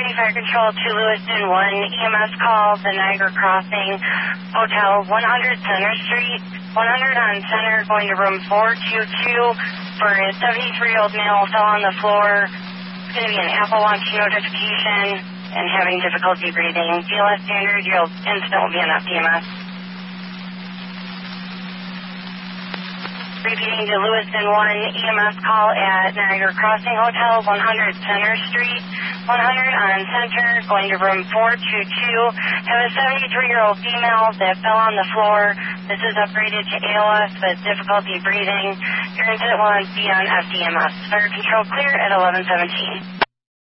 Security Fire Control to Lewiston 1, EMS call, the Niagara Crossing Hotel, 100 Center Street, 100 on Center, going to room 422 for a 73-year-old male fell on the floor. It's going to be an Apple Watch notification and having difficulty breathing. BLS standard, your incident will be an FDMS. Repeating to Lewiston 1, EMS call at Niagara Crossing Hotel, 100 Center Street, 100 on Center, going to room 422. Have a 73-year-old female that fell on the floor. This is upgraded to ALS with difficulty breathing. Your incident will be on FDMS. Fire control clear at 11:17.